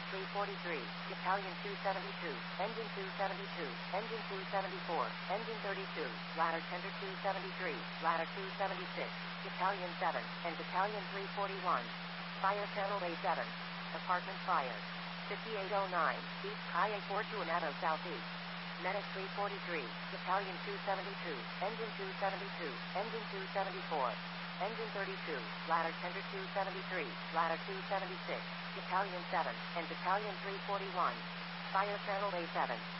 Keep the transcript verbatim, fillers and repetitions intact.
three forty-three, Battalion two seventy-two, Engine two seventy-two, Engine two seventy-four, Engine thirty-two, Ladder Tender two seventy-three, Ladder two seventy-six, Battalion seven, and Battalion three forty-one. Fire Channel A seven. Apartment fire. fifty-eight oh nine, East Calle Fortunato Southeast. Medic three forty-three, Battalion two seventy-two, Engine two seventy-two, Engine two seventy-four, Engine thirty-two, Ladder Tender two seventy-three, Ladder two seventy-six, Battalion seven, and Battalion three forty-one. Fire Channel A seven.